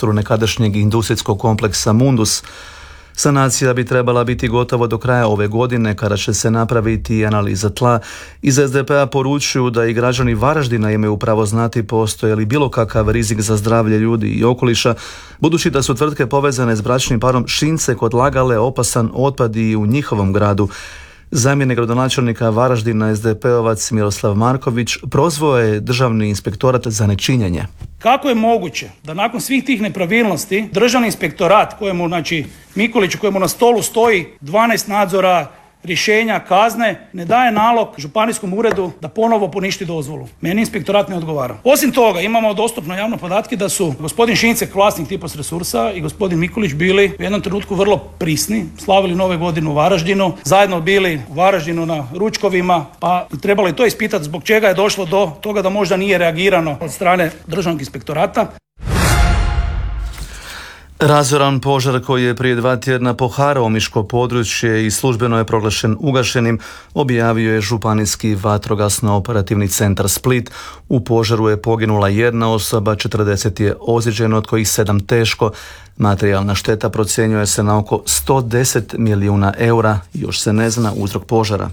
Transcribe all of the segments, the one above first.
prostoru nekadašnjeg industrijskog kompleksa Mundus. Sanacija bi trebala biti gotova do kraja ove godine, kada će se napraviti analiza tla. Iz SDP-a poručuju da i građani Varaždina imaju pravo znati postoje li bilo kakav rizik za zdravlje ljudi i okoliša, budući da su tvrtke povezane s bračnim parom Šince odlagale opasan otpad i u njihovom gradu. Zamjenik gradonačelnika Varaždina, SDP-ovac Miroslav Marković, prozvao je Državni inspektorat za nečinjenje. Kako je moguće da nakon svih tih nepravilnosti Državni inspektorat, kojemu, Mikuliću, kojemu na stolu stoji 12 nadzora, rješenja, kazne, ne daje nalog županijskom uredu da ponovo poništi dozvolu? Meni inspektorat ne odgovara. Osim toga, imamo dostupno javno podatke da su gospodin Šincek, vlasnik Tipos Resursa, i gospodin Mikulić bili u jednom trenutku vrlo prisni, slavili Nove godine u Varaždinu, zajedno bili u Varaždinu na ručkovima, pa trebalo je to ispitati zbog čega je došlo do toga da možda nije reagirano od strane Državnog inspektorata. Razoran požar koji je prije 2 tjedna poharao omiško područje i službeno je proglašen ugašenim, objavio je Županijski vatrogasno-operativni centar Split. U požaru je poginula 1 osoba, 40 je ozlijeđeno, od kojih 7 teško. Materijalna šteta procjenjuje se na oko 110 milijuna eura. Još se ne zna uzrok požara.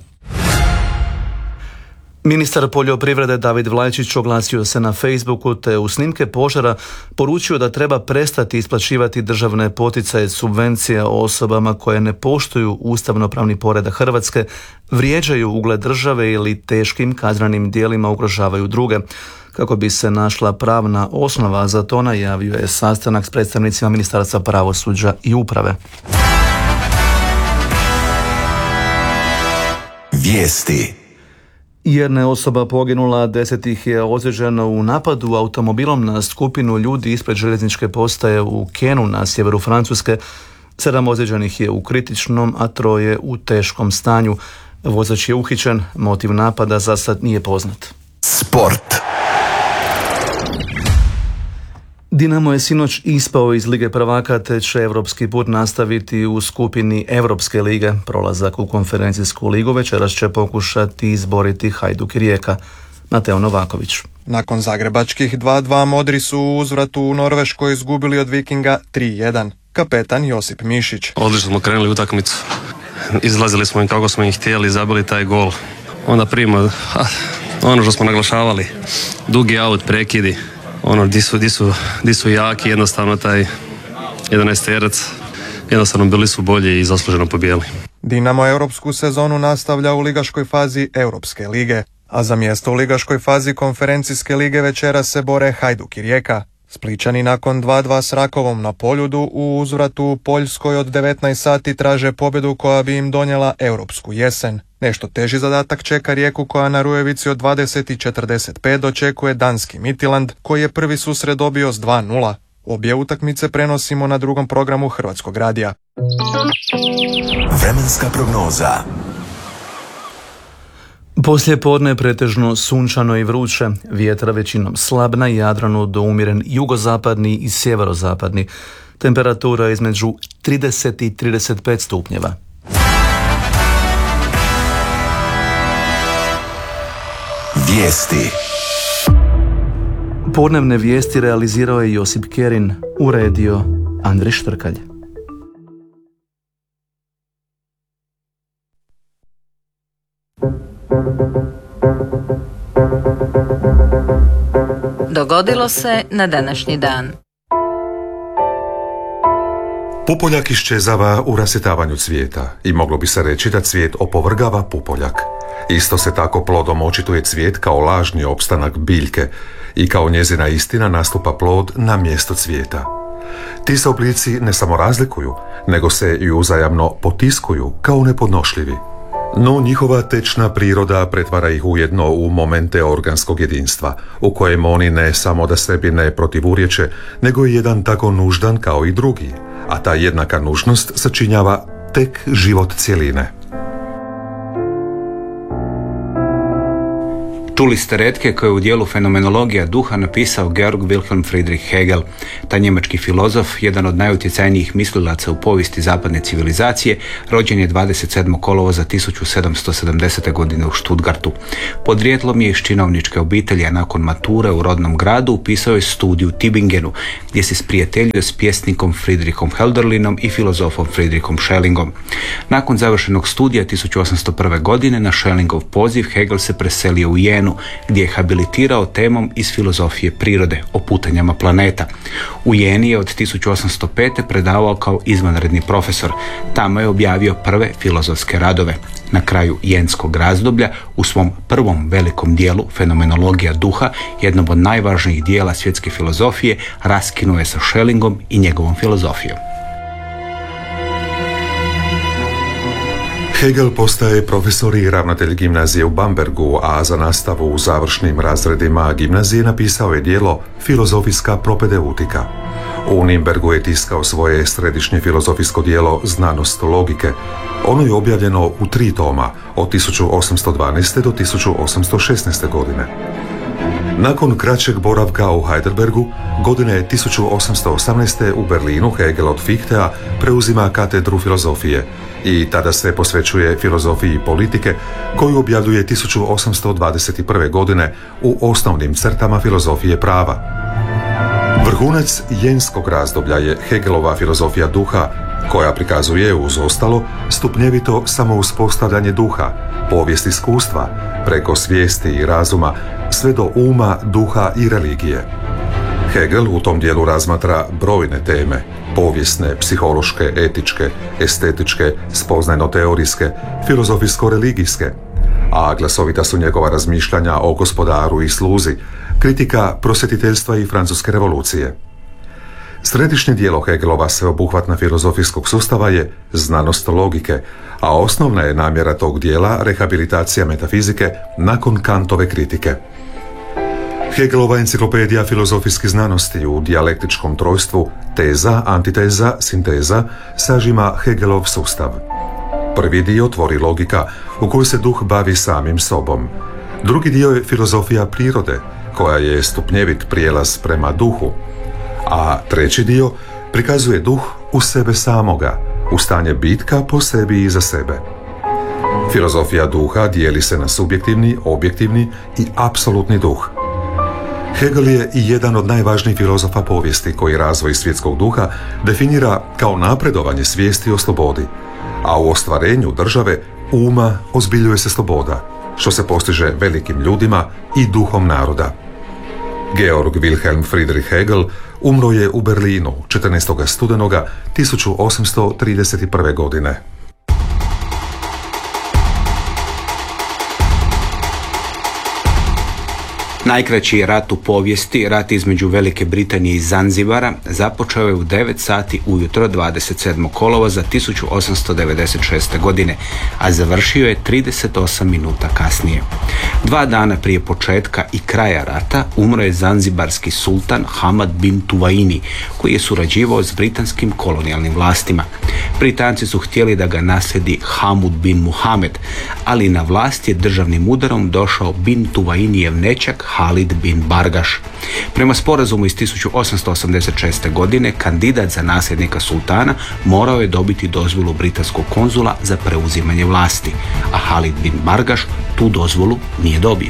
Ministar poljoprivrede David Vlajčić oglasio se na Facebooku te u snimke požara poručio da treba prestati isplaćivati državne poticaje subvencija osobama koje ne poštuju ustavnopravni poredak Hrvatske, vrijeđaju ugled države ili teškim kaznenim djelima ugrožavaju druge. Kako bi se našla pravna osnova za to, najavio je sastanak s predstavnicima Ministarstva pravosuđa i uprave. Vijesti. 1 osoba poginula, 10 ih je ozlijeđeno u napadu automobilom na skupinu ljudi ispred željezničke postaje u Kenu na sjeveru Francuske. 7 ozlijeđenih je u kritičnom, a 3 u teškom stanju. Vozač je uhićen, motiv napada za sad nije poznat. Sport. Dinamo je sinoć ispao iz Lige prvaka te će europski put nastaviti u skupini Europske lige. Prolazak u konferencijsku ligu večeras će pokušati izboriti Hajduk i Rijeka. Mateo Novaković. Nakon zagrebačkih 2-2 modri su u uzvratu u Norveškoj izgubili od Vikinga 3-1. Kapetan Josip Mišić. Odlično smo krenuli utakmicu. Izlazili smo im kako smo ih htjeli, zabili taj gol. Onda prima ono što smo naglašavali. Dugi aut, prekidi. Di su jaki, jednostavno taj 11-terac, jednostavno bili su bolji i zasluženo pobijeli. Dinamo europsku sezonu nastavlja u ligaškoj fazi Europske lige, a za mjesto u ligaškoj fazi konferencijske lige večera se bore Hajduk i Rijeka. Splićani nakon 2-2 s Rakovom na Poljudu u uzvratu u Poljskoj od 19 sati traže pobjedu koja bi im donijela europsku jesen. Nešto teži zadatak čeka Rijeku koja na Rujevici od 20:45 dočekuje danski Midtjylland koji je prvi susret dobio s 2:0. Obje utakmice prenosimo na drugom programu Hrvatskog radija. Vremenska prognoza. Poslije podne pretežno sunčano i vruće, vjetar većinom slab na Jadranu do umjeren jugozapadni i sjeverozapadni. Temperatura između 30 i 35 stupnjeva. Vijesti. Podnevne vijesti realizirao je Josip Kerin, uredio Andrej Štrkalj. Dogodilo se na današnji dan. Pupoljak iščezava u rasvjetavanju cvijeta i moglo bi se reći da cvijet opovrgava pupoljak. Isto se tako plodom očituje cvijet kao lažni opstanak biljke i kao njezina istina nastupa plod na mjesto cvijeta. Ti se oblici ne samo razlikuju, nego se i uzajamno potiskuju kao nepodnošljivi. No njihova tečna priroda pretvara ih ujedno u momente organskog jedinstva, u kojem oni ne samo da sebi ne protivurječe, nego je jedan tako nuždan kao i drugi, a ta jednaka nužnost sačinjava tek život cjeline. Čuli ste retke koje je u dijelu Fenomenologija duha napisao Georg Wilhelm Friedrich Hegel. Taj njemački filozof, jedan od najutjecajnijih mislilaca u povijesti zapadne civilizacije, rođen je 27. kolovoza 1770. godine u Stuttgartu. Podrijetlom je iz činovničke obitelji, a nakon mature u rodnom gradu upisao je studij u Tübingenu, gdje se sprijateljio s pjesnikom Friedrichom Hölderlinom i filozofom Friedrichom Schellingom. Nakon završenog studija 1801. godine na Schellingov poziv Hegel se preselio u Jenu, gdje je habilitirao temom iz filozofije prirode, o putanjama planeta. U Jeni je od 1805. predavao kao izvanredni profesor. Tamo je objavio prve filozofske radove. Na kraju jenskog razdoblja, u svom prvom velikom dijelu Fenomenologija duha, jednom od najvažnijih dijela svjetske filozofije, raskinuo je sa Schellingom i njegovom filozofijom. Hegel postaje profesor i ravnatelj gimnazije u Bambergu, a za nastavu u završnim razredima gimnazije napisao je djelo Filozofijska propedeutika. U Nimbergu je tiskao svoje središnje filozofijsko djelo Znanost logike. Ono je objavljeno u 3 toma od 1812. do 1816. godine. Nakon kraćeg boravka u Heidelbergu, godine 1818. u Berlinu Hegel od Fichteja preuzima katedru filozofije i tada se posvećuje filozofiji politike, koju objavljuje 1821. godine u osnovnim crtama filozofije prava. Vrhunac jenskog razdoblja je Hegelova filozofija duha, koja prikazuje uz ostalo stupnjevito samouspostavljanje duha, povijest iskustva, preko svijesti i razuma, sve do uma, duha i religije. Hegel u tom dijelu razmatra brojne teme, povijesne, psihološke, etičke, estetičke, spoznajno-teorijske, filozofijsko-religijske, a glasovita su njegova razmišljanja o gospodaru i sluzi, kritika prosvjetiteljstva i francuske revolucije. Središnje dijelo Hegelova sveobuhvatna filozofijskog sustava je znanost logike, a osnovna je namjera tog dijela rehabilitacija metafizike nakon Kantove kritike. Hegelova enciklopedija filozofijskih znanosti u dijalektičkom trojstvu teza, antiteza, sinteza sažima Hegelov sustav. Prvi dio tvori logika u kojoj se duh bavi samim sobom. Drugi dio je filozofija prirode, koja je stupnjevit prijelaz prema duhu. A treći dio prikazuje duh u sebe samoga, u stanje bitka po sebi i za sebe. Filozofija duha dijeli se na subjektivni, objektivni i apsolutni duh. Hegel je i jedan od najvažnijih filozofa povijesti koji razvoj svjetskog duha definira kao napredovanje svijesti o slobodi, a u ostvarenju države uma ozbiljuje se sloboda, što se postiže velikim ljudima i duhom naroda. Georg Wilhelm Friedrich Hegel umro je u Berlinu 14. studenoga 1831. godine. Najkraći rat u povijesti, rat između Velike Britanije i Zanzibara, započeo je u 9 sati ujutro 27. kolovoza 1896. godine, a završio je 38 minuta kasnije. 2 dana prije početka i kraja rata umro je zanzibarski sultan Hamad bin Tuwaini, koji je surađivao s britanskim kolonijalnim vlastima. Britanci su htjeli da ga naslijedi Hamud bin Muhamed, ali na vlast je državnim udarom došao bin Tuwainijev nećak Halid bin Bargaš. Prema sporazumu iz 1886. godine kandidat za nasljednika sultana morao je dobiti dozvolu britanskog konzula za preuzimanje vlasti, a Halid bin Bargaš tu dozvolu nije dobio.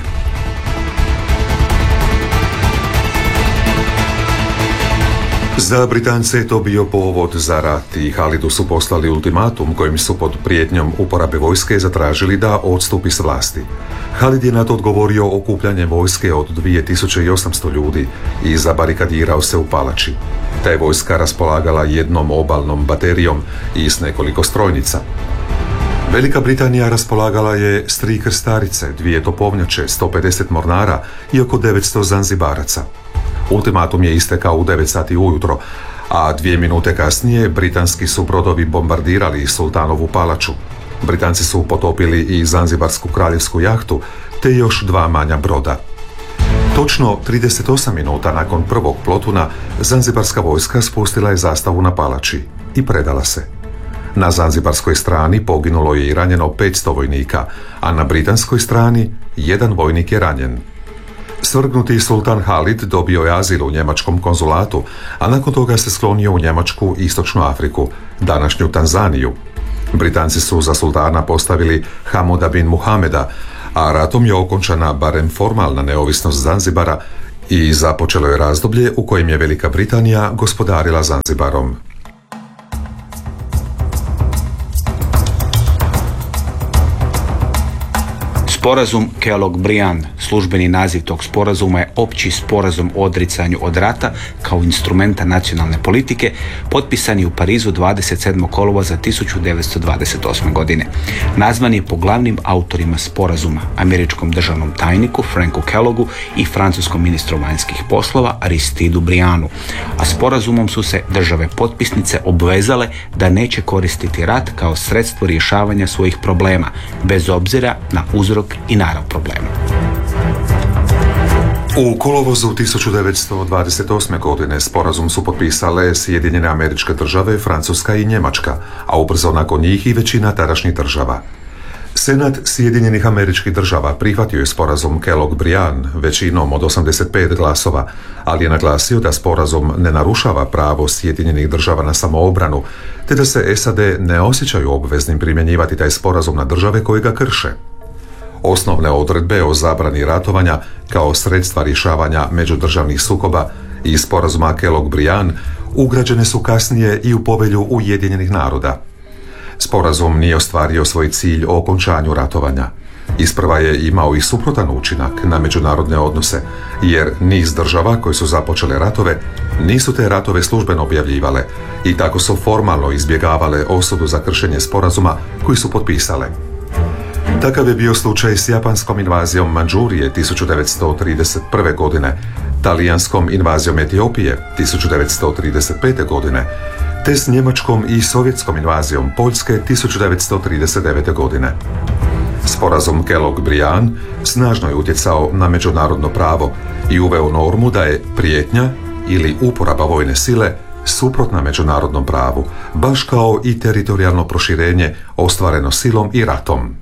Za Britance je to bio povod za rat i Halidu su poslali ultimatum kojim su pod prijetnjom uporabe vojske zatražili da odstupi s vlasti. Halid je na to odgovorio okupljanjem vojske od 2800 ljudi i zabarikadirao se u palači. Ta je vojska raspolagala jednom obalnom baterijom i s nekoliko strojnica. Velika Britanija raspolagala je s 3 krstarice, 2 topovnjače, 150 mornara i oko 900 zanzibaraca. Ultimatum je istekao u 9 sati ujutro, a 2 minute kasnije britanski su brodovi bombardirali sultanovu palaču. Britanci su potopili i zanzibarsku kraljevsku jahtu, te još 2 manja broda. Točno 38 minuta nakon prvog plotuna, zanzibarska vojska spustila je zastavu na palači i predala se. Na zanzibarskoj strani poginulo je i ranjeno 500 vojnika, a na britanskoj strani 1 vojnik je ranjen. Svrgnuti sultan Halid dobio je azil u njemačkom konzulatu, a nakon toga se sklonio u Njemačku i Istočnu Afriku, današnju Tanzaniju. Britanci su za sultana postavili Hamuda bin Muhameda, a ratom je okončana barem formalna neovisnost Zanzibara i započelo je razdoblje u kojem je Velika Britanija gospodarila Zanzibarom. Sporazum Kellogg-Briand, službeni naziv tog sporazuma je opći sporazum o odricanju od rata kao instrumenta nacionalne politike, potpisan je u Parizu 27. kolovoza 1928. godine. Nazvan je po glavnim autorima sporazuma, američkom državnom tajniku Franku Kelloggu i francuskom ministru vanjskih poslova Aristidu Briandu, a sporazumom su se države potpisnice obvezale da neće koristiti rat kao sredstvo rješavanja svojih problema, bez obzira na uzrok i narav problema. U kolovozu 1928. godine sporazum su potpisale Sjedinjene Američke Države, Francuska i Njemačka, a ubrzo nakon njih i većina tadašnjih država. Senat Sjedinjenih Američkih Država prihvatio je sporazum Kellogg-Briand većinom od 85 glasova, ali je naglasio da sporazum ne narušava pravo Sjedinjenih Država na samoobranu, te da se SAD ne osjećaju obveznim primjenjivati taj sporazum na države koje ga krše. Osnovne odredbe o zabrani ratovanja kao sredstva rješavanja međudržavnih sukoba i sporazuma Kellogg-Briand ugrađene su kasnije i u Povelju Ujedinjenih naroda. Sporazum nije ostvario svoj cilj o okončanju ratovanja. Isprva je imao i suprotan učinak na međunarodne odnose, jer niz država koje su započele ratove nisu te ratove službeno objavljivale i tako su formalno izbjegavale osudu za kršenje sporazuma koji su potpisale. Takav je bio slučaj s japanskom invazijom Mandžurije 1931. godine, talijanskom invazijom Etiopije 1935. godine, te s njemačkom i sovjetskom invazijom Poljske 1939. godine. Sporazum Kellogg-Briand snažno je utjecao na međunarodno pravo i uveo normu da je prijetnja ili uporaba vojne sile suprotna međunarodnom pravu, baš kao i teritorijalno proširenje ostvareno silom i ratom.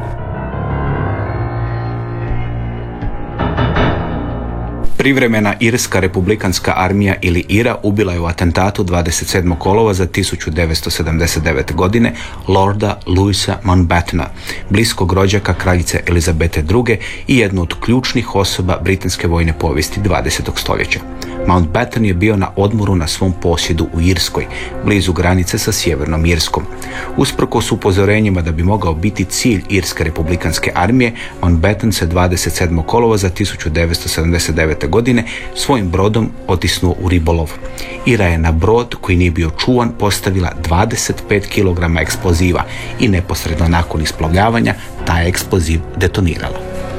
Privremena Irska republikanska armija ili IRA ubila je u atentatu 27. kolovoza 1979. godine Lorda Louisa Mountbattena, bliskog rođaka kraljice Elizabete II i jednu od ključnih osoba britanske vojne povijesti 20. stoljeća. Mountbatten je bio na odmoru na svom posjedu u Irskoj, blizu granice sa Sjevernom Irskom. Usprkos upozorenjima da bi mogao biti cilj Irske republikanske armije, Mountbatten se 27. kolovoza 1979. godine svojim brodom otisnuo u ribolov. IRA je na brod koji nije bio čuvan postavila 25 kg eksploziva i neposredno nakon isplovljavanja taj eksploziv detonirala.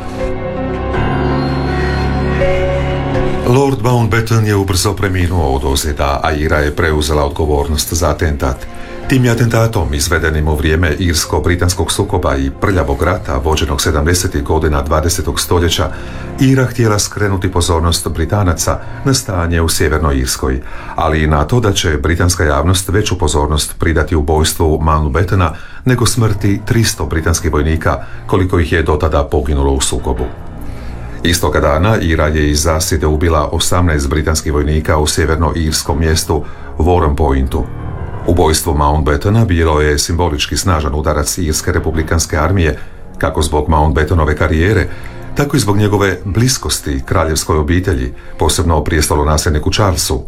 Lord Mountbatten je ubrzo preminuo od ozljeda, a IRA je preuzela odgovornost za atentat. Tim je atentatom izvedenim u vrijeme irsko-britanskog sukoba i prljavog rata vođenog 70. godina 20. stoljeća IRA htjela skrenuti pozornost Britanaca na stanje u Sjevernoj Irskoj, ali i na to da će britanska javnost veću pozornost pridati ubojstvu Mountbattena nego smrti 300 britanskih vojnika koliko ih je do tada poginulo u sukobu. Istoga dana IRA je iz zasjede ubila 18 britanskih vojnika u sjeverno-irskom mjestu Warren Pointu. Ubojstvo Mountbattena bilo je simbolički snažan udarac Irske republikanske armije, kako zbog Mountbattenove karijere, tako i zbog njegove bliskosti kraljevskoj obitelji, posebno prijestolonasljedniku Charlesu.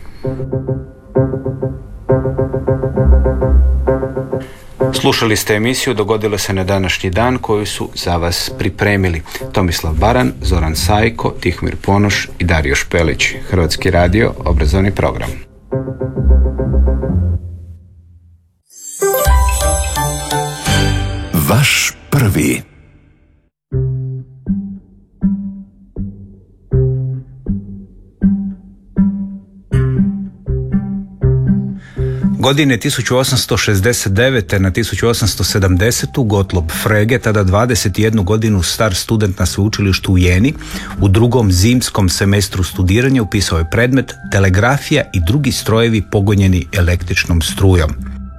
Slušali ste emisiju Dogodilo se na današnji dan koju su za vas pripremili Tomislav Baran, Zoran Sajko, Tihomir Ponoš i Dario Špelić. Hrvatski radio, obrazovni program. Vaš prvi. Godine 1869. na 1870. Gottlob Frege, tada 21 godinu star student na sveučilištu u Jeni, u drugom zimskom semestru studiranja upisao je predmet Telegrafija i drugi strojevi pogonjeni električnom strujom.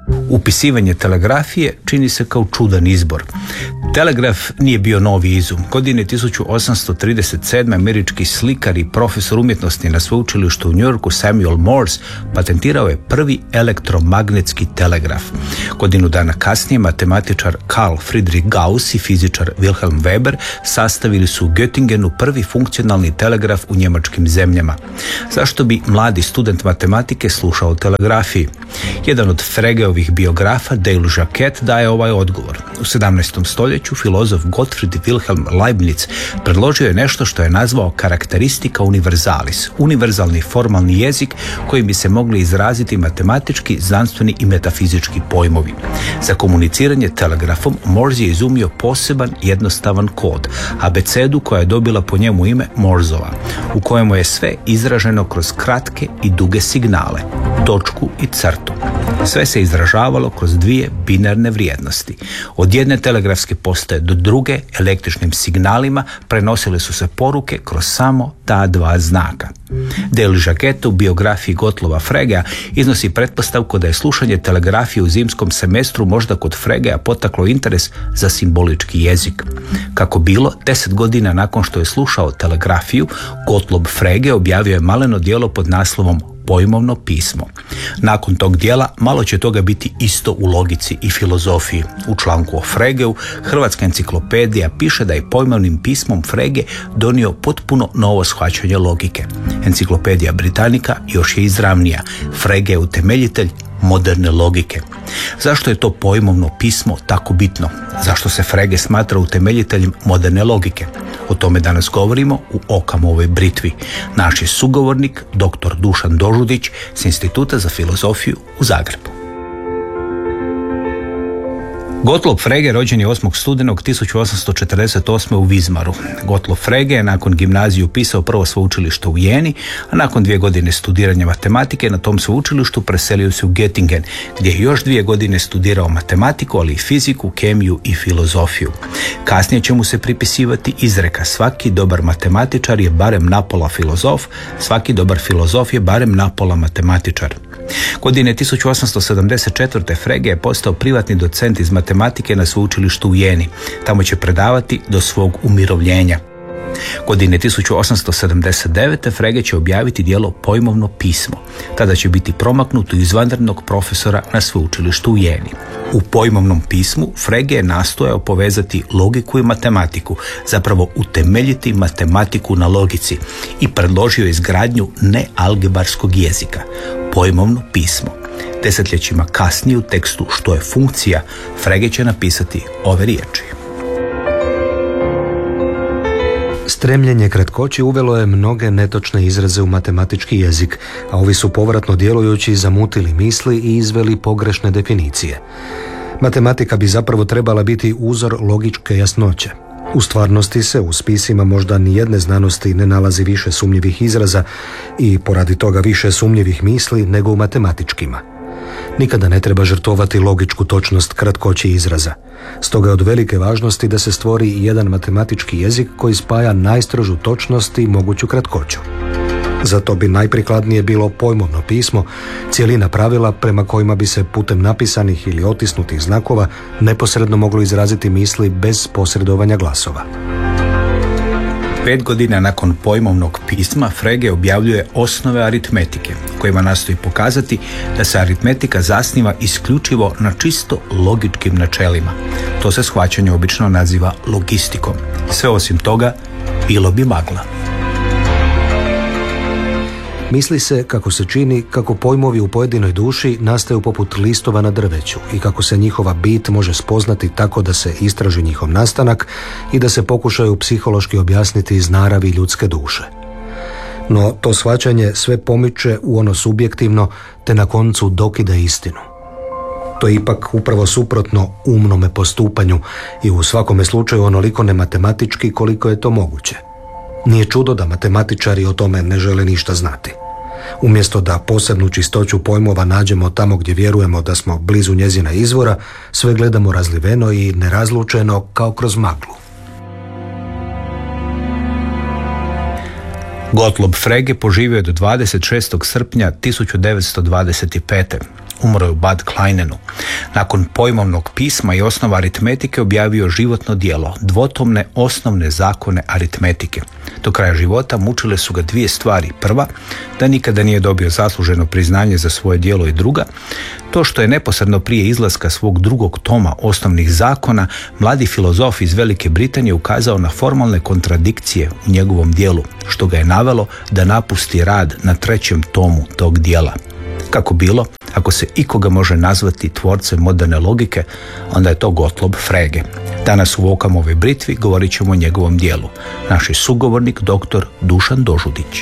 Upisivanje telegrafije čini se kao čudan izbor. Telegraf nije bio novi izum. Godine 1837. američki slikar i profesor umjetnosti na sveučilištu u New Yorku Samuel Morse patentirao je prvi elektromagnetski telegraf. Godinu dana kasnije matematičar Carl Friedrich Gauss i fizičar Wilhelm Weber sastavili su u Göttingenu prvi funkcionalni telegraf u njemačkim zemljama. Zašto bi mladi student matematike slušao telegrafiji? Jedan od Fregeovih biografa, Dale Jacquet, daje ovaj odgovor. U 17. stoljeću filozof Gottfried Wilhelm Leibniz predložio je nešto što je nazvao karakteristika universalis, univerzalni formalni jezik koji bi se mogli izraziti matematički, znanstveni i metafizički pojmovi. Za komuniciranje telegrafom Morse je izumio poseban jednostavan kod, abecedu koja je dobila po njemu ime Morsova, u kojemu je sve izraženo kroz kratke i duge signale, točku i crtu. Sve se izražavalo kroz dvije binarne vrijednosti. Od jedne telegrafske postaje do druge električnim signalima prenosile su se poruke kroz samo ta dva znaka. Dale Jacquet u biografiji Gottlova Fregea iznosi pretpostavku da je slušanje telegrafije u zimskom semestru možda kod Fregea potaklo interes za simbolički jezik. Kako bilo, 10 godina nakon što je slušao telegrafiju, Gottlob Frege objavio je maleno djelo pod naslovom Pojmovno pismo. Nakon tog dijela malo će toga biti isto u logici i filozofiji. U članku o Fregeu Hrvatska enciklopedija piše da je pojmovnim pismom Frege donio potpuno novo shvaćanje logike. Enciklopedija Britannica još je izravnija. Frege je utemeljitelj moderne logike. Zašto je to pojmovno pismo tako bitno? Zašto se Frege smatra utemeljiteljem moderne logike? O tome danas govorimo u Okamovoj britvi. Naš je sugovornik, dr. Dušan Dožudić s Instituta za filozofiju u Zagrebu. Gottlob Frege rođen je 8. studenog 1848. u Vizmaru. Gottlob Frege je nakon gimnazije upisao prvo sveučilište u Jeni, a nakon 2 godine studiranja matematike na tom sveučilištu preselio se u Göttingen, gdje je još 2 godine studirao matematiku, ali i fiziku, kemiju i filozofiju. Kasnije će mu se pripisivati izreka: svaki dobar matematičar je barem napola filozof, svaki dobar filozof je barem napola matematičar. Godine 1874. Frege je postao privatni docent iz matematike na sveučilištu u Jeni. Tamo će predavati do svog umirovljenja. Godine 1879. Frege će objaviti djelo Pojmovno pismo. Tada će biti promaknut u izvanrednog profesora na sveučilištu u Jeni. U Pojmovnom pismu Frege je nastojao povezati logiku i matematiku, zapravo utemeljiti matematiku na logici, i predložio izgradnju nealgebarskog jezika, pojmovno pismo. Desetljećima kasnije u tekstu Što je funkcija, Frege će napisati ove riječi. Stremljenje kratkoći uvelo je mnoge netočne izraze u matematički jezik, a ovi su povratno djelujući zamutili misli i izveli pogrešne definicije. Matematika bi zapravo trebala biti uzor logičke jasnoće. U stvarnosti se u spisima možda ni jedne znanosti ne nalazi više sumnjivih izraza i poradi toga više sumnjivih misli nego u matematičkima. Nikada ne treba žrtvovati logičku točnost kratkoći izraza. Stoga je od velike važnosti da se stvori jedan matematički jezik koji spaja najstrožu točnost i moguću kratkoću. Zato bi najprikladnije bilo pojmovno pismo, cjelina pravila prema kojima bi se putem napisanih ili otisnutih znakova neposredno moglo izraziti misli bez posredovanja glasova. 5 godina nakon pojmovnog pisma Frege objavljuje Osnove aritmetike, kojima nastoji pokazati da se aritmetika zasniva isključivo na čisto logičkim načelima. To se shvaćanje obično naziva logistikom. Sve osim toga bilo bi magla. Misli se, kako se čini, kako pojmovi u pojedinoj duši nastaju poput listova na drveću i kako se njihova bit može spoznati tako da se istraži njihov nastanak i da se pokušaju psihološki objasniti iz naravi ljudske duše. No to shvaćanje sve pomiče u ono subjektivno, te na koncu dokida istinu. To je ipak upravo suprotno umnome postupanju i u svakome slučaju onoliko nematematički koliko je to moguće. Nije čudo da matematičari o tome ne žele ništa znati. Umjesto da posebnu čistoću pojmova nađemo tamo gdje vjerujemo da smo blizu njezina izvora, sve gledamo razliveno i nerazlučeno kao kroz maglu. Gottlob Frege poživio je do 26. srpnja 1925. Umro je u Bad Kleinenu. Nakon pojmovnog pisma i osnova aritmetike objavio životno djelo, dvotomne osnovne zakone aritmetike. Do kraja života mučile su ga dvije stvari. Prva, da nikada nije dobio zasluženo priznanje za svoje djelo, i druga, to što je neposredno prije izlaska svog drugog toma osnovnih zakona mladi filozof iz Velike Britanije ukazao na formalne kontradikcije u njegovom djelu, što ga je navelo da napusti rad na trećem tomu tog djela. Kako bilo, ako se ikoga može nazvati tvorcem moderne logike, onda je to Gottlob Frege. Danas u Okamovoj britvi govorit ćemo o njegovom dijelu. Naš je sugovornik dr. Dušan Dožudić.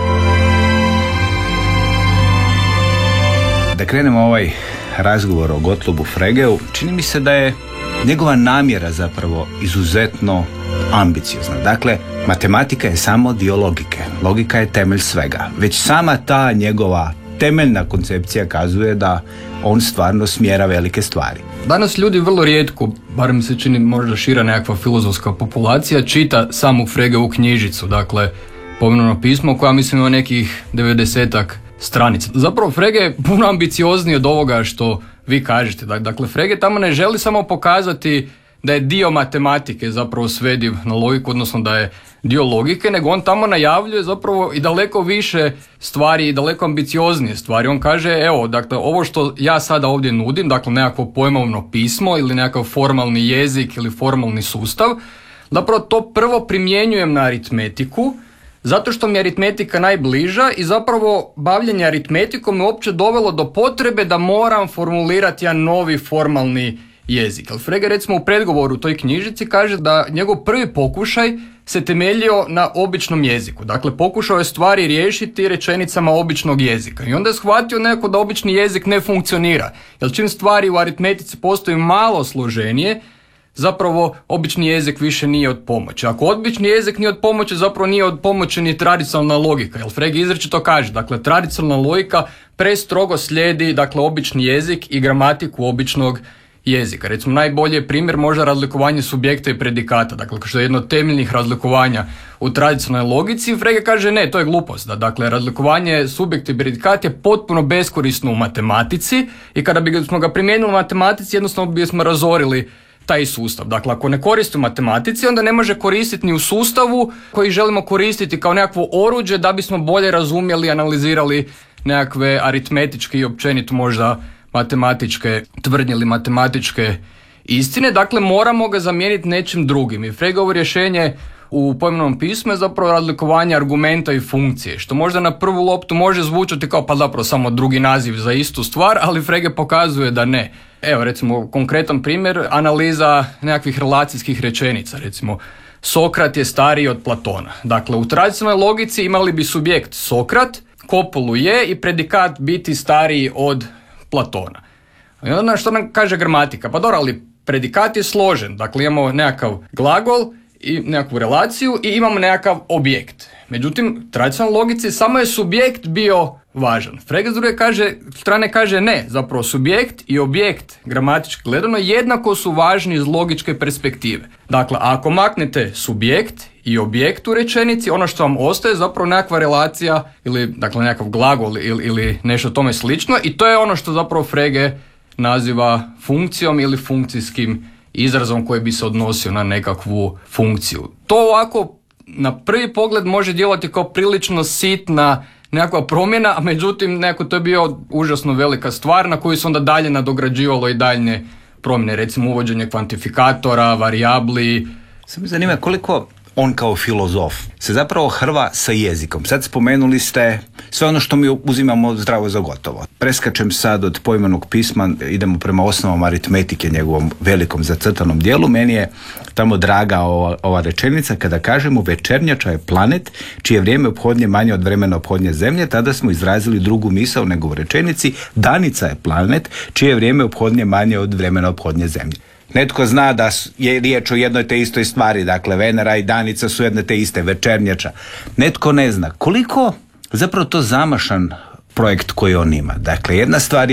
Da krenemo ovaj razgovor o Gottlobu Fregeu, čini mi se da je njegova namjera zapravo izuzetno ambiciozna. Dakle, matematika je samo dio logike. Logika je temelj svega. Već sama ta njegova temeljna koncepcija kazuje da on stvarno smjera velike stvari. Danas ljudi vrlo rijetko, barem se čini možda šira nekakva filozofska populacija, čita samu Fregeovu knjižicu, dakle pojmovno pismo koja mislim ima nekih 90-ak stranica. Zapravo Frege je puno ambiciozniji od ovoga što vi kažete. Dakle, Frege tamo ne želi samo pokazati da je dio matematike zapravo svediv na logiku, odnosno da je dio logike, nego on tamo najavljuje zapravo i daleko više stvari i daleko ambicioznije stvari. On kaže, evo, dakle, ovo što ja sada ovdje nudim, dakle, nekakvo pojmovno pismo ili nekakav formalni jezik ili formalni sustav, zapravo to prvo primjenjujem na aritmetiku, zato što mi je aritmetika najbliža i zapravo bavljenje aritmetikom me uopće dovelo do potrebe da moram formulirati jedan novi formalni jezik. Ali Frege recimo u predgovoru u toj knjižici kaže da njegov prvi pokušaj se temeljio na običnom jeziku. Dakle, pokušao je stvari riješiti rečenicama običnog jezika. I onda je shvatio neko da obični jezik ne funkcionira. Jer čim stvari u aritmetici postaju malo složenije, zapravo obični jezik više nije od pomoći. Ako obični jezik nije od pomoći, zapravo nije od pomoći ni tradicionalna logika. Jer Frege izričito kaže, dakle, tradicionalna logika prestrogo slijedi, dakle, obični jezik i gramatiku običnog jezika. Recimo, najbolji je primjer možda razlikovanje subjekta i predikata, dakle, što je jedno od temeljnih razlikovanja u tradicionalnoj logici. Frege kaže, ne, to je glupost. Dakle, razlikovanje subjekta i predikat je potpuno beskorisno u matematici i kada bismo ga primijenili u matematici, jednostavno bismo razorili taj sustav. Dakle, ako ne koristi u matematici, onda ne može koristiti ni u sustavu koji želimo koristiti kao nekakvo oruđe da bismo bolje razumjeli, analizirali nekakve aritmetičke i općenito možda matematičke tvrdnje ili matematičke istine. Dakle, moramo ga zamijeniti nečim drugim. I Fregeovo rješenje u pojmovnom pismu je zapravo razlikovanje argumenta i funkcije, što možda na prvu loptu može zvučati kao pa zapravo samo drugi naziv za istu stvar, ali Frege pokazuje da ne. Evo, recimo, konkretan primjer, analiza nekakvih relacijskih rečenica. Recimo, Sokrat je stariji od Platona. Dakle, u tradicionalnoj logici imali bi subjekt Sokrat, kopulu je i predikat biti stariji od Platona. I onda što nam kaže gramatika? Pa dobro, ali predikat je složen. Dakle, imamo nekakav glagol i nekakvu relaciju i imamo nekakav objekt. Međutim, u tradicionalnoj logici samo je subjekt bio važan. Frege s druge strane kaže ne, zapravo subjekt i objekt gramatički gledano jednako su važni iz logičke perspektive. Dakle, ako maknete subjekt i objekt u rečenici, ono što vam ostaje zapravo nekakva relacija ili dakle nekakav glagol ili nešto tome slično i to je ono što zapravo Frege naziva funkcijom ili funkcijskim izrazom koji bi se odnosio na nekakvu funkciju. To ovako na prvi pogled može djelovati kao prilično sitna nekakva promjena, a međutim nekako to je bio užasno velika stvar na koju se onda dalje nadograđivalo i daljnje promjene, recimo uvođenje kvantifikatora, varijabli. Sad me zanima koliko on kao filozof se zapravo hrva sa jezikom. Sad spomenuli ste sve ono što mi uzimamo zdravo za gotovo. Preskačem sad od pojmovnog pisma, idemo prema osnovama aritmetike, njegovom velikom zacrtanom dijelu. Meni je tamo draga ova rečenica kada kažemo večernjača je planet čije vrijeme ophodnje manje od vremena ophodnje zemlje, tada smo izrazili drugu misao nego u rečenici danica je planet čije vrijeme ophodnje manje od vremena ophodnje zemlje. Netko zna da je riječ o jednoj te istoj stvari, dakle Venera i Danica su jedne te iste, večernjača. Netko ne zna koliko zapravo to zamašan projekt koji on ima. Dakle, jedna stvar je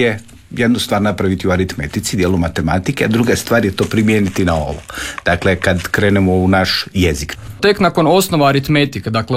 jednu stvar napraviti u aritmetici, dijelu matematike, a druga stvar je to primijeniti na ovo. Dakle, kad krenemo u naš jezik. Tek nakon osnova aritmetike, dakle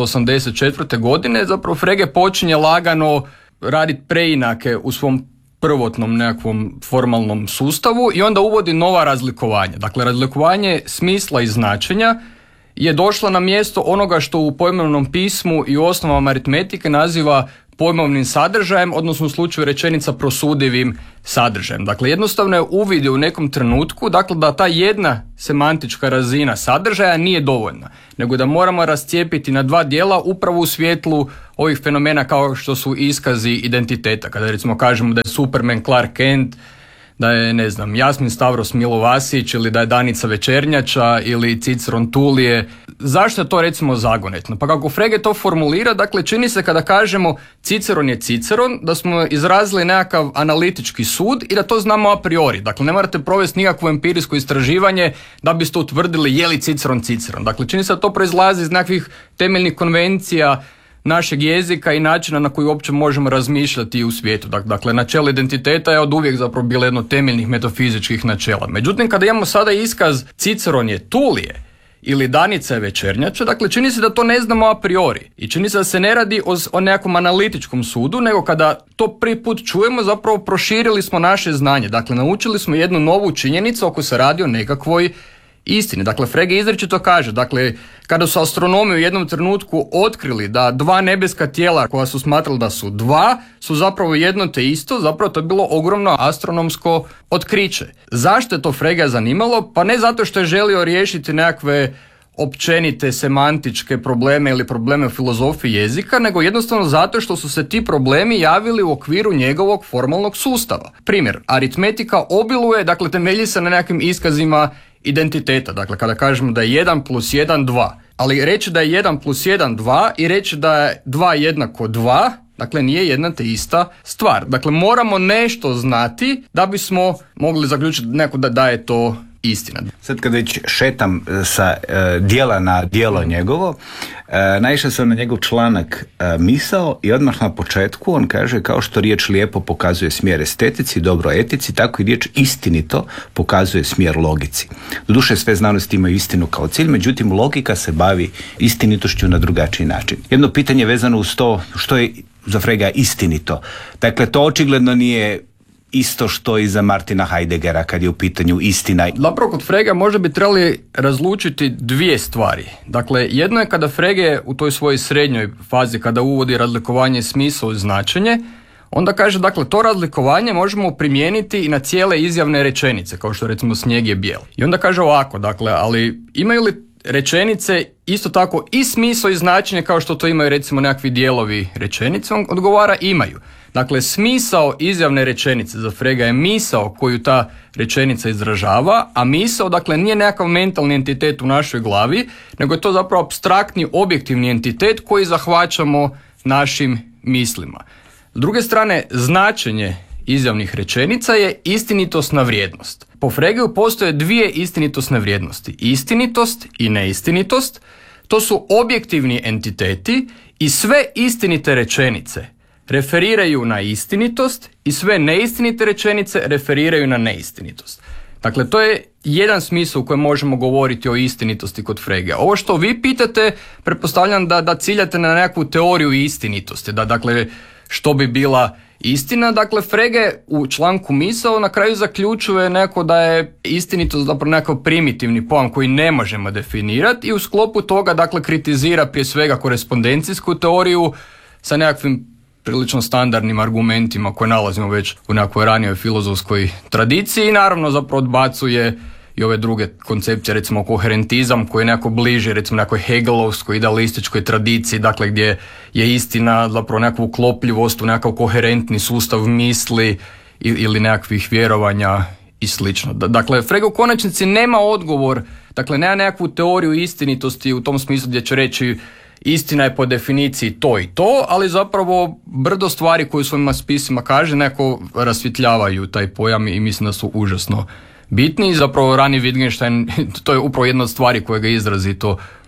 884. godine, zapravo Frege počinje lagano raditi preinake u svom prvotnom nekakvom formalnom sustavu i onda uvodi nova razlikovanja. Dakle, razlikovanje smisla i značenja je došla na mjesto onoga što u pojmovnom pismu i u osnovama aritmetike naziva pojmovnim sadržajem, odnosno u slučaju rečenica prosudivim sadržajem. Dakle, jednostavno je uvid u nekom trenutku, dakle, da ta jedna semantička razina sadržaja nije dovoljna, nego da moramo rascijepiti na dva dijela upravo u svjetlu ovih fenomena kao što su iskazi identiteta. Kada recimo kažemo da je Superman Clark Kent, da je, ne znam, Jasmin Stavros Milo Vasić ili da je Danica Večernjača ili Ciceron Tulije. Zašto je to recimo zagonetno? Pa kako Frege to formulira, dakle čini se kada kažemo Ciceron je Ciceron, da smo izrazili nekakav analitički sud i da to znamo a priori. Dakle, ne morate provesti nikakvo empirijsko istraživanje da biste utvrdili je li Ciceron Ciceron. Dakle, čini se da to proizlazi iz nekakvih temeljnih konvencija našeg jezika i načina na koji uopće možemo razmišljati u svijetu. Dakle, načelo identiteta je od uvijek zapravo bilo jedno od temeljnih metafizičkih načela. Međutim, kada imamo sada iskaz Ciceron je Tulije ili Danica je Večernjača, dakle, čini se da to ne znamo a priori. I čini se da se ne radi o nekom analitičkom sudu, nego kada to prvi put čujemo, zapravo proširili smo naše znanje. Dakle, naučili smo jednu novu činjenicu ako se radi o nekakvoj istini. Dakle, Frege izričito kaže, dakle, kada su astronomi u jednom trenutku otkrili da dva nebeska tijela koja su smatrali da su dva, su zapravo jedno te isto, zapravo to je bilo ogromno astronomsko otkriće. Zašto je to Frege zanimalo? Pa ne zato što je želio riješiti nekakve općenite semantičke probleme ili probleme u filozofiji jezika, nego jednostavno zato što su se ti problemi javili u okviru njegovog formalnog sustava. Primjer, aritmetika obiluje, dakle, temelji se na nekakvim iskazima identiteta. Dakle, kada kažemo da je 1 plus 1 2, ali reći da je 1 plus 1 2 i reći da je 2 jednako 2, dakle, nije jedna te ista stvar. Dakle, moramo nešto znati da bismo mogli zaključiti neko da je to istina. Sad kad već šetam sa dijela na dijelo njegovo, naišao sam na njegov članak Misao i odmah na početku on kaže kao što riječ lijepo pokazuje smjer estetici, dobro etici, tako i riječ istinito pokazuje smjer logici. Doduše sve znanosti imaju istinu kao cilj, međutim logika se bavi istinitošću na drugačiji način. Jedno pitanje vezano uz to što je za Frega istinito. Dakle, to očigledno nije isto što i za Martina Heideggera kad je u pitanju istina. Zapravo kod Frege možda bi trebali razlučiti dvije stvari. Dakle, jedno je kada Frege u toj svojoj srednjoj fazi, kada uvodi razlikovanje smisao i značenje, onda kaže, dakle, to razlikovanje možemo primijeniti i na cijele izjavne rečenice, kao što recimo snijeg je bijel. I onda kaže ovako, dakle, ali imaju li rečenice isto tako i smisao i značenje kao što to imaju recimo nekakvi dijelovi rečenice? On odgovara, imaju. Dakle, smisao izjavne rečenice za Frega je misao koju ta rečenica izražava, a misao, dakle, nije nekakav mentalni entitet u našoj glavi, nego je to zapravo apstraktni, objektivni entitet koji zahvaćamo našim mislima. S druge strane, značenje izjavnih rečenica je istinitosna vrijednost. Po Fregeu postoje dvije istinitosne vrijednosti. Istinitost i neistinitost. To su objektivni entiteti i sve istinite rečenice referiraju na istinitost i sve neistinite rečenice referiraju na neistinitost. Dakle, to je jedan smisao u kojem možemo govoriti o istinitosti kod Frege. Ovo što vi pitate, pretpostavljam da ciljate na nekakvu teoriju istinitosti, da, dakle, što bi bila istina. Dakle, Frege u članku Misao na kraju zaključuje neko da je istinitost zapravo nekakav primitivni pojam koji ne možemo definirati i u sklopu toga, dakle, kritizira prije svega korespondencijsku teoriju sa nekakvim prilično standardnim argumentima koje nalazimo već u nekakvoj ranijoj filozofskoj tradiciji i naravno zapravo odbacuje i ove druge koncepcije, recimo koherentizam koji je nekako bliže recimo nekoj hegelovskoj idealističkoj tradiciji, dakle gdje je istina zapravo nekakvu uklopljivost u nekakav koherentni sustav misli ili nekakvih vjerovanja i slično. Dakle, Frege u konačnici nema odgovor, dakle nema nekakvu teoriju istinitosti u tom smislu gdje će reći istina je po definiciji to i to, ali zapravo brdo stvari koje u svojim spisima kaže neko rasvjetljavaju taj pojam i mislim da su užasno bitni. Zapravo rani Wittgenstein, to je upravo jedna od stvari koja ga izrazito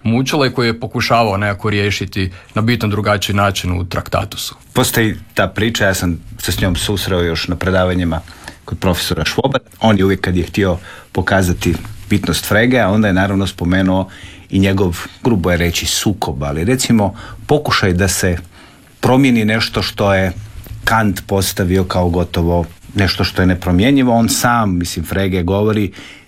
mučila i koju je pokušavao nekako riješiti na bitno drugačiji način u Traktatusu. Postoji ta priča, ja sam se s njom susreo još na predavanjima kod profesora Švoba. On je uvijek kad je htio pokazati bitnost Frege, a onda je naravno spomenuo i njegov, grubo je reći, sukob, ali recimo pokušaj da se promijeni nešto što je Kant postavio kao gotovo nešto što je nepromjenjivo. On sam, Frege govori,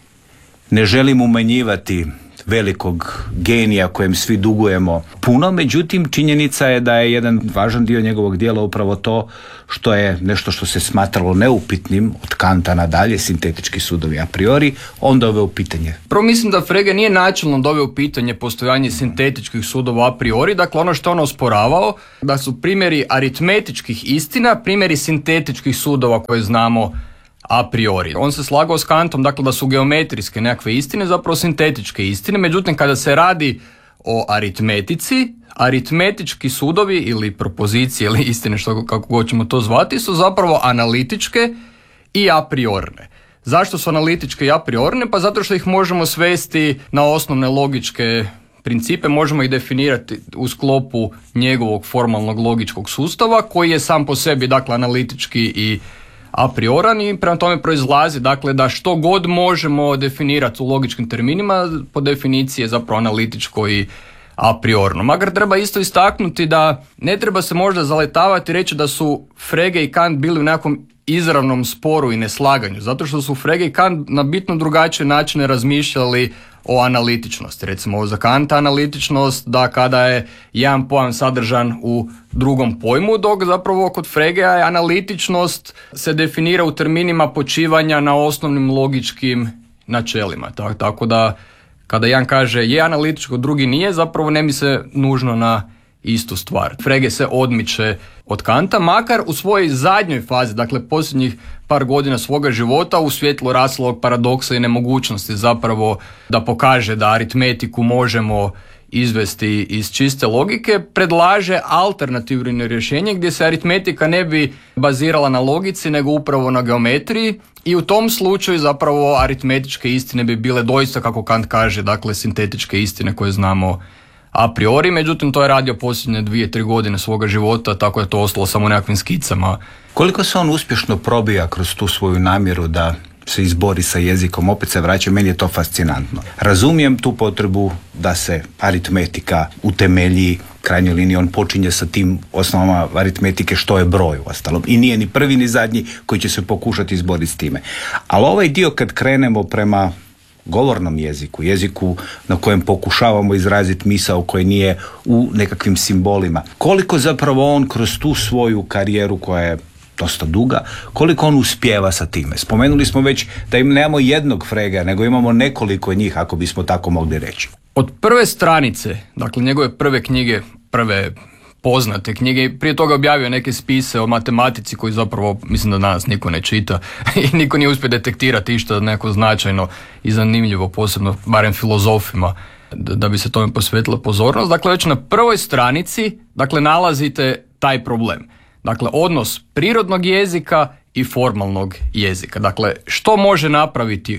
ne želim umanjivati velikog genija kojem svi dugujemo puno, međutim činjenica je da je jedan važan dio njegovog djela upravo to što je nešto što se smatralo neupitnim od Kanta nadalje, sintetički sudovi a priori, on doveo u pitanje. Prvo mislim da Frege nije načelno doveo u pitanje postojanje sintetičkih sudova a priori, dakle ono što on osporavao da su primjeri aritmetičkih istina, primjeri sintetičkih sudova koje znamo a priori. On se slagao s Kantom, dakle da su geometrijske nekakve istine zapravo sintetičke istine, međutim kada se radi o aritmetici, aritmetički sudovi ili propozicije ili istine, što kako god ćemo to zvati, su zapravo analitičke i a priorne. Zašto su analitičke i a priorne? Pa zato što ih možemo svesti na osnovne logičke principe, možemo ih definirati u sklopu njegovog formalnog logičkog sustava koji je sam po sebi dakle analitički i a prioran i prema tome proizlazi dakle da što god možemo definirati u logičkim terminima po definiciji je zapravo analitičko i a priorno. Makar treba isto istaknuti da ne treba se možda zaletavati i reći da su Frege i Kant bili u nekakvom izravnom sporu i neslaganju, zato što su Frege i Kant na bitno drugačije načine razmišljali o analitičnosti. Recimo za Kanta analitičnost da kada je jedan pojam sadržan u drugom pojmu, dok zapravo kod Fregea je analitičnost se definira u terminima počivanja na osnovnim logičkim načelima. Tako da kada jedan kaže je analitičko, drugi nije, zapravo ne misle nužno na istu stvar. Frege se odmiče od Kanta, makar u svojoj zadnjoj fazi, dakle posljednjih par godina svoga života u svjetlu Russellog paradoksa i nemogućnosti zapravo da pokaže da aritmetiku možemo izvesti iz čiste logike, predlaže alternativno rješenje gdje se aritmetika ne bi bazirala na logici nego upravo na geometriji i u tom slučaju zapravo aritmetičke istine bi bile doista, kako Kant kaže, dakle sintetičke istine koje znamo a priori, međutim to je radio posljednje 2-3 godine svoga života, tako je to ostalo samo nekakvim skicama. Koliko se on uspješno probija kroz tu svoju namjeru da se izbori sa jezikom, opet se vraća, meni je to fascinantno. Razumijem tu potrebu da se aritmetika utemelji, krajnjoj liniji on počinje sa tim osnovama aritmetike što je broj uostalom i nije ni prvi ni zadnji koji će se pokušati izboriti s time. Ali ovaj dio kad krenemo prema govornom jeziku na kojem pokušavamo izraziti misao koji nije u nekakvim simbolima. Koliko zapravo on kroz tu svoju karijeru koja je dosta duga, koliko on uspijeva sa time? Spomenuli smo već da im nemamo jednog Frega, nego imamo nekoliko njih, ako bismo tako mogli reći. Od prve stranice, dakle njegove prve knjige, prve poznate knjige, prije toga objavio neke spise o matematici koji zapravo mislim da danas niko ne čita i niko nije uspio detektirati išta neko značajno i zanimljivo, posebno barem filozofima, da bi se tome posvetila pozornost. Dakle, već na prvoj stranici nalazite taj problem. Dakle, odnos prirodnog jezika i formalnog jezika. Dakle, što može napraviti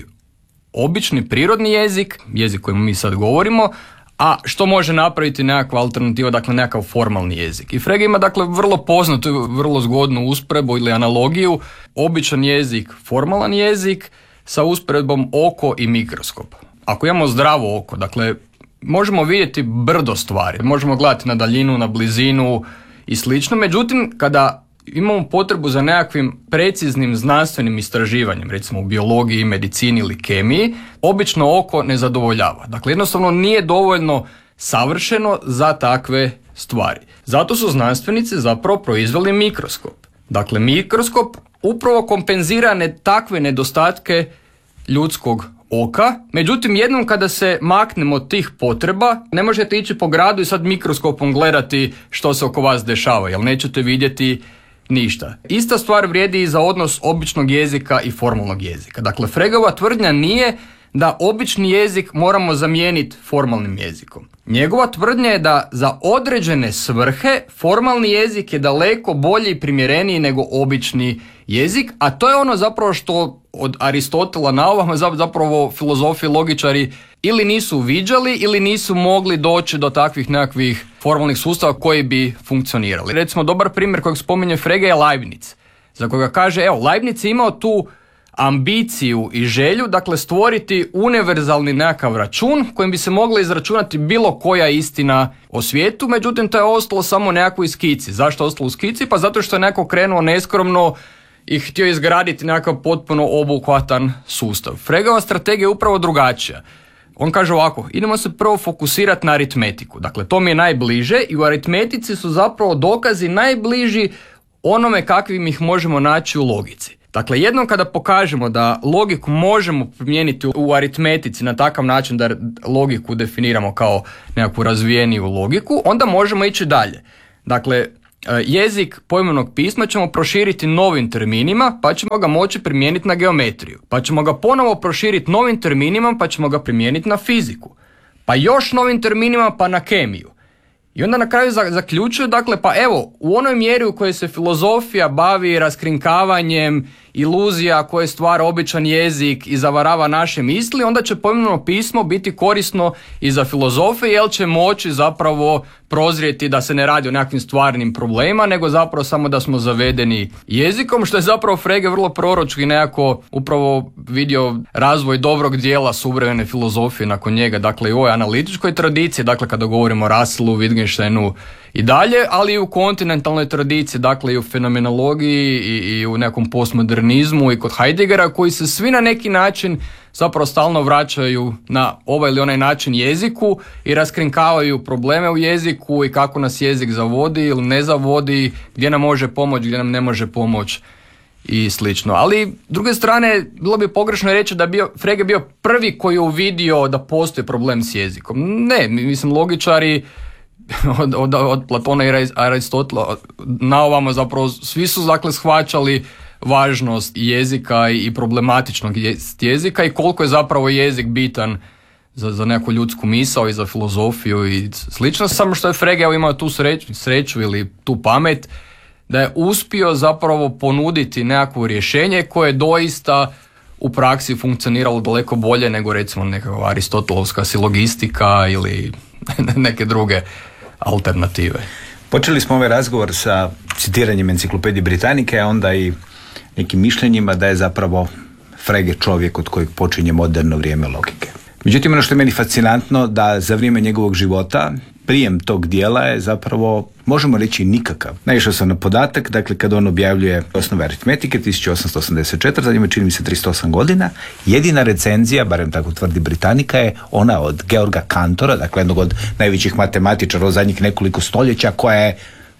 obični prirodni jezik kojim mi sad govorimo, a što može napraviti nekakva alternativa, dakle nekakav formalni jezik. I Frege ima vrlo poznatu, vrlo zgodnu usporedbu ili analogiju, običan jezik, formalan jezik sa usporedbom oko i mikroskop. Ako imamo zdravo oko, možemo vidjeti brdo stvari, možemo gledati na daljinu, na blizinu i slično, međutim kada imamo potrebu za nekakvim preciznim znanstvenim istraživanjem, recimo u biologiji, medicini ili kemiji, obično oko ne zadovoljava. Dakle, jednostavno nije dovoljno savršeno za takve stvari. Zato su znanstvenici zapravo proizveli mikroskop. Dakle, mikroskop upravo kompenzira takve nedostatke ljudskog oka, međutim jednom kada se maknemo od tih potreba, ne možete ići po gradu i sad mikroskopom gledati što se oko vas dešava, jer nećete vidjeti ništa. Ista stvar vrijedi i za odnos običnog jezika i formalnog jezika. Dakle, Fregova tvrdnja nije da obični jezik moramo zamijeniti formalnim jezikom, Njegova tvrdnja je da za određene svrhe formalni jezik je daleko bolji i primjereniji nego obični jezik, a to je ono zapravo što od Aristotela na ovamo zapravo filozofi i logičari ili nisu viđali ili nisu mogli doći do takvih nekakvih formalnih sustava koji bi funkcionirali. Recimo, dobar primjer kojeg spominje Frege je Leibniz, za kojega kaže, evo, Leibniz je imao tu ambiciju i želju, dakle, stvoriti univerzalni nekakav račun kojim bi se mogla izračunati bilo koja istina o svijetu, međutim to je ostalo samo nekakvoj skici. Zašto je ostalo u skici? Pa zato što je neko krenuo neskromno i htio izgraditi nekakav potpuno obuhvatan sustav. Fregova strategija je upravo drugačija. On kaže ovako, idemo se prvo fokusirati na aritmetiku. Dakle, to mi je najbliže i u aritmetici su zapravo dokazi najbliži onome kakvim ih možemo naći u logici. Dakle, jednom kada pokažemo da logiku možemo primijeniti u aritmetici na takav način da logiku definiramo kao nekakvu razvijeniju logiku, onda možemo ići dalje. Dakle, jezik pojmovnog pisma ćemo proširiti novim terminima, pa ćemo ga moći primijeniti na geometriju. Pa ćemo ga ponovo proširiti novim terminima, pa ćemo ga primijeniti na fiziku. Pa još novim terminima, pa na kemiju. I onda na kraju zaključuje, dakle, pa evo, u onoj mjeri u kojoj se filozofija bavi raskrinkavanjem iluzija koje stvara običan jezik i zavarava naše misli, onda će pojmovno pismo biti korisno i za filozofe, jer će moći zapravo prozrijeti da se ne radi o nekakvim stvarnim problemima, nego zapravo samo da smo zavedeni jezikom, što je zapravo Frege vrlo proročki nekako upravo vidio razvoj dobrog dijela suvremene filozofije nakon njega, dakle i u ovoj analitičkoj tradiciji, dakle kada govorimo o Russellu, Wittgensteinu i dalje, ali i u kontinentalnoj tradiciji, dakle i u fenomenologiji i u nekom postmodernizmu i kod Heideggera, koji se svi na neki način zapravo stalno vraćaju na ovaj ili onaj način jeziku i raskrinkavaju probleme u jeziku i kako nas jezik zavodi ili ne zavodi, gdje nam može pomoći, gdje nam ne može pomoći i slično. Ali, s druge strane, bilo bi pogrešno reći da je Frege bio prvi koji je uvidio da postoji problem s jezikom. Ne, mislim, logičari od Platona i Aristotela na ovamo zapravo svi su dakle shvaćali važnost jezika i problematičnog jezika i koliko je zapravo jezik bitan za neku ljudsku misao i za filozofiju i slično, samo što je Frege imao tu sreću ili tu pamet da je uspio zapravo ponuditi nekakvo rješenje koje doista u praksi funkcioniralo daleko bolje nego recimo nekakva aristotelovska silogistika ili neke druge alternative. Počeli smo ovaj razgovor sa citiranjem Enciklopedije Britannice, a onda i nekim mišljenjima da je zapravo Frege čovjek od kojeg počinje moderno vrijeme logike. Međutim, ono što je meni fascinantno da za vrijeme njegovog života prijem tog dijela je zapravo, možemo reći, nikakav. Naišao sam na podatak, dakle, kad on objavljuje Osnove aritmetike 1884, zadnje čini mi se 308 godina, jedina recenzija, barem tako tvrdi Britannica, je ona od Georga Cantora, dakle, jednog od najvećih matematičara u zadnjih nekoliko stoljeća, koja je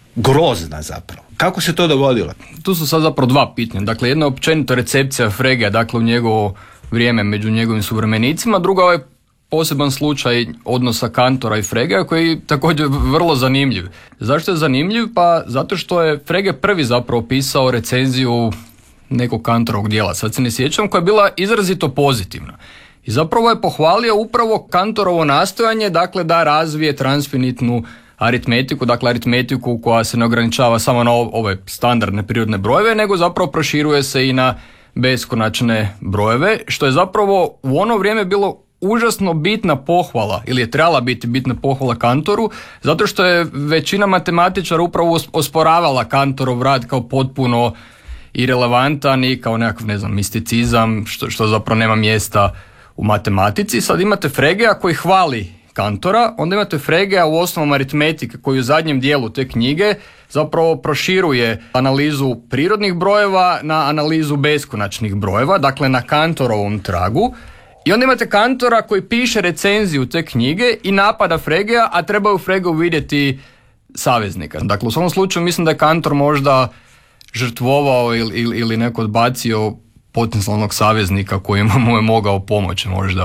grozna zapravo. Kako se to dogodilo? Tu su sad zapravo dva pitanja. Dakle, jedna je općenito recepcija Frege, dakle, u njegovo vrijeme među njegovim suvremenicima, druga je poseban slučaj odnosa Cantora i Frege koji je također vrlo zanimljiv. Zašto je zanimljiv? Pa zato što je Frege prvi zapravo pisao recenziju nekog Cantorovog dijela, sad se ne sjećam, koja je bila izrazito pozitivna. I zapravo je pohvalio upravo Cantorovo nastojanje, dakle, da razvije transfinitnu aritmetiku, dakle aritmetiku koja se ne ograničava samo na ove standardne prirodne brojeve, nego zapravo proširuje se i na beskonačne brojeve, što je zapravo u ono vrijeme bilo užasno bitna pohvala, ili je trebala biti bitna pohvala Cantoru, zato što je većina matematičara upravo osporavala Cantorov rad kao potpuno irelevantan i kao nekakav, ne znam, misticizam, što zapravo nema mjesta u matematici. Sad imate Fregea koji hvali Cantora, onda imate Fregea u Osnovama aritmetike koji u zadnjem dijelu te knjige zapravo proširuje analizu prirodnih brojeva na analizu beskonačnih brojeva, dakle na Cantorovom tragu. I onda imate Cantora koji piše recenziju te knjige i napada Fregea, a treba u Fregeu vidjeti saveznika. Dakle, u svom slučaju mislim da je Cantor možda žrtvovao ili neko odbacio potencijalnog saveznika koji mu je mogao pomoći možda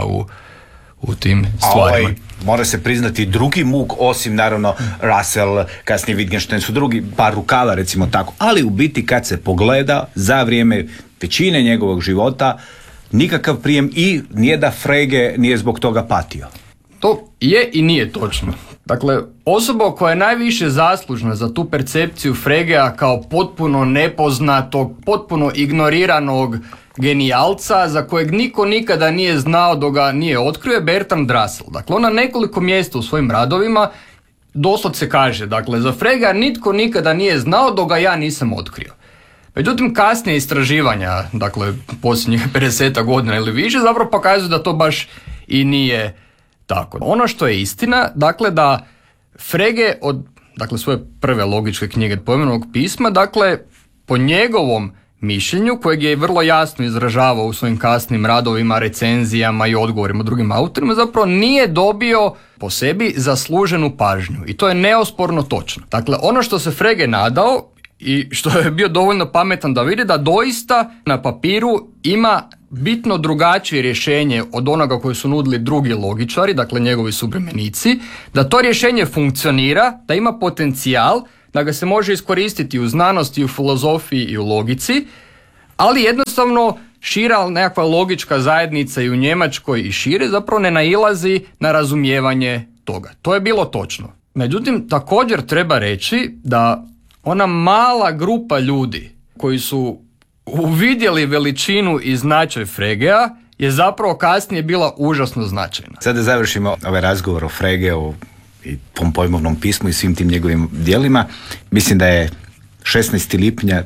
u tim stvarima. Mora se priznati drugi muk, osim naravno Russell, kasnije Wittgenstein, su drugi par rukava, recimo tako, ali u biti kad se pogleda za vrijeme većine njegovog života nikakav prijem i nije da Frege nije zbog toga patio. To je i nije točno. Dakle, osoba koja je najviše zaslužna za tu percepciju Fregea kao potpuno nepoznatog, potpuno ignoriranog genijalca za kojeg niko nikada nije znao dok ga nije otkrio je Bertrand Russell. Dakle, on na nekoliko mjesta u svojim radovima doslovce kaže, dakle, za Fregea nitko nikada nije znao dok ga ja nisam otkrio. Međutim, kasnije istraživanja, dakle, posljednjih 50 godina ili više, zapravo pokazuju da to baš i nije tako. Ono što je istina, dakle, da Frege od, dakle, svoje prve logičke knjige Pojmovnog pisma, dakle, po njegovom mišljenju, kojeg je vrlo jasno izražavao u svojim kasnim radovima, recenzijama i odgovorima drugim autorima, zapravo nije dobio po sebi zasluženu pažnju. I to je neosporno točno. Dakle, ono što se Frege nadao i što je bio dovoljno pametan da vidi da doista na papiru ima bitno drugačije rješenje od onoga koje su nudili drugi logičari, dakle njegovi suvremenici, da to rješenje funkcionira, da ima potencijal, da ga se može iskoristiti u znanosti, u filozofiji i u logici, ali jednostavno šira nekakva logička zajednica i u Njemačkoj i šire zapravo ne nailazi na razumijevanje toga. To je bilo točno. Međutim, također treba reći da ona mala grupa ljudi koji su uvidjeli veličinu i značaj Fregea je zapravo kasnije bila užasno značajna. Sada da završimo ovaj razgovor o Fregeu i pojmovnom pismu i svim tim njegovim djelima. Mislim da je 16. lipnja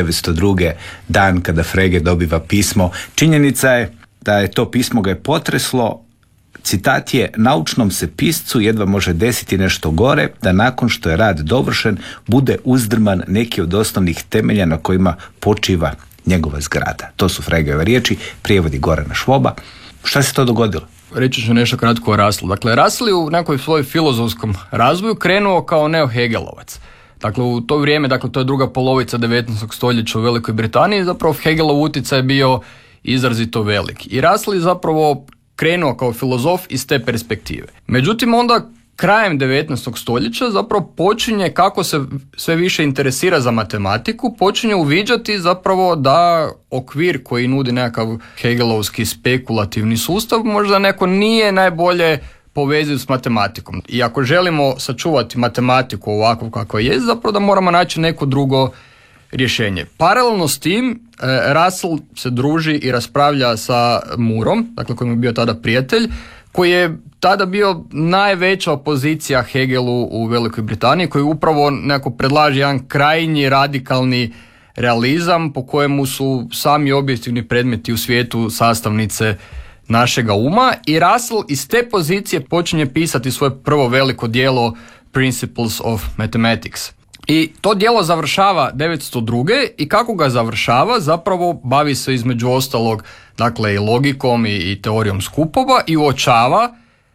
1902. dan kada Frege dobiva pismo. Činjenica je da je to pismo ga je potreslo. Citat je: naučnom se piscu jedva može desiti nešto gore, da nakon što je rad dovršen bude uzdrman neki od osnovnih temelja na kojima počiva njegova zgrada. To su Fregeove riječi, prijevodi Gorana Švoba. Šta se to dogodilo? Reći ću nešto kratko o Russellu. Dakle, Russell je u nekoj svojoj filozofskom razvoju krenuo kao neo-Hegelovac. Dakle, u to vrijeme, dakle, to je druga polovica 19. stoljeća u Velikoj Britaniji, zapravo Hegelov utjecaj je bio izrazito velik. I Russell je zapravo krenuo kao filozof iz te perspektive. Međutim, onda krajem 19. stoljeća zapravo počinje, kako se sve više interesira za matematiku, počinje uviđati zapravo da okvir koji nudi nekakav hegelovski spekulativni sustav možda neko nije najbolje poveziv s matematikom. I ako želimo sačuvati matematiku ovako kako je, zapravo da moramo naći neko drugo rješenje. Paralelno s tim, Russell se druži i raspravlja sa Mooreom, dakle kojim je bio tada prijatelj, koji je tada bio najveća opozicija Hegelu u Velikoj Britaniji, koji upravo nekako predlaže jedan krajnji radikalni realizam po kojemu su sami objektivni predmeti u svijetu sastavnice našega uma, i Russell iz te pozicije počinje pisati svoje prvo veliko djelo Principles of Mathematics. I to djelo završava 1902. i kako ga završava, zapravo bavi se između ostalog, dakle, i logikom i teorijom skupova, i uočava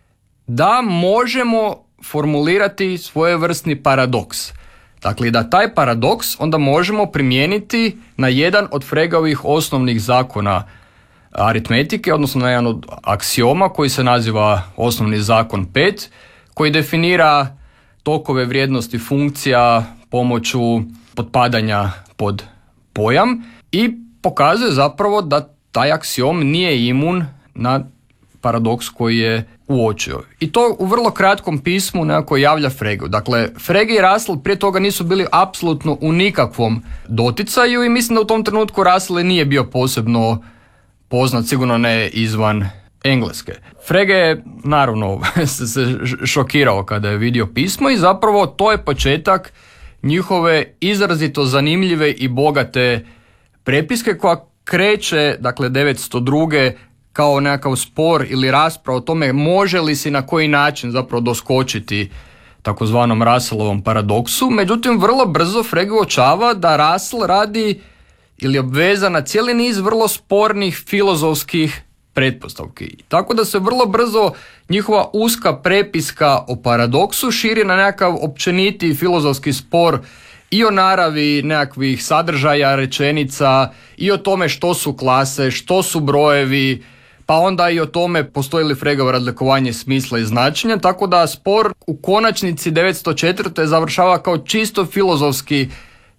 da možemo formulirati svojevrsni paradoks. Dakle, da taj paradoks onda možemo primijeniti na jedan od Fregeovih osnovnih zakona aritmetike, odnosno na jedan od aksioma koji se naziva osnovni zakon 5, koji definira tokove vrijednosti funkcija pomoću potpadanja pod pojam i pokazuje zapravo da taj aksiom nije imun na paradoks koji je uočio. I to u vrlo kratkom pismu nekako javlja Frege. Dakle, Frege i Russell prije toga nisu bili apsolutno u nikakvom doticaju i mislim da u tom trenutku Russell nije bio posebno poznat, sigurno ne izvan Engleske. Frege je naravno se šokirao kada je vidio pismo i zapravo to je početak njihove izrazito zanimljive i bogate prepiske koja kreće, dakle, 1902. kao nekakav spor ili rasprava o tome može li se na koji način zapravo doskočiti takozvanom Russellovom paradoksu. Međutim, vrlo brzo Frege uočava da Russell radi ili obveza na cijeli niz vrlo spornih filozofskih pretpostavki. Tako da se vrlo brzo njihova uska prepiska o paradoksu širi na nekakav općeniti filozofski spor i o naravi nekakvih sadržaja, rečenica, i o tome što su klase, što su brojevi, pa onda i o tome postoji li Fregeovo razlikovanje smisla i značenja, tako da spor u konačnici 1904. završava kao čisto filozofski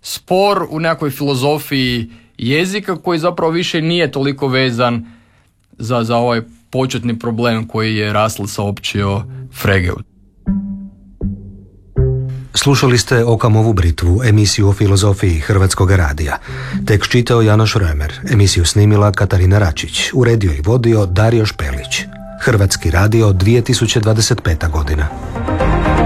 spor u nekoj filozofiji jezika koji zapravo više nije toliko vezan za ovaj početni problem koji je Russell saopćio Fregeu. Slušali ste Okamovu britvu, emisiju o filozofiji Hrvatskog radija. Tekst čitao Janoš Römer, emisiju snimila Katarina Račić, uredio i vodio Dario Špelić. Hrvatski radio 2025. godina.